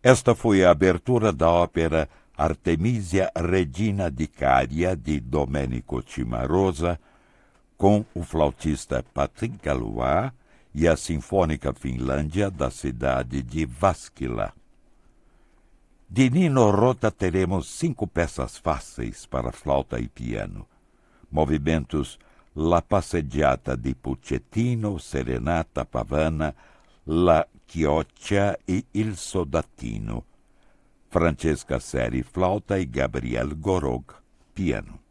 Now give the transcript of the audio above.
Esta foi a abertura da ópera Artemisia Regina di Caria, de Domenico Cimarosa, com o flautista Patrick Galois e a Sinfônica Finlândia da cidade de Vaskila. De Nino Rota teremos 5 peças fáceis para flauta e piano. Movimentos La Passeggiata di Puccettino, Serenata Pavana, La Chioccia e Il Sodatino. Francesca Seri, flauta, e Gabriel Gorog, piano.